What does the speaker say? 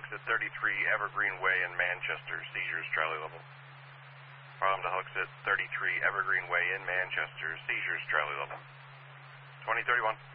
Hooks at 33 Evergreen Way in Manchester. Seizures, Charlie level. Problem to Hooks at 33 Evergreen Way in Manchester. Seizures, Charlie level. 2031.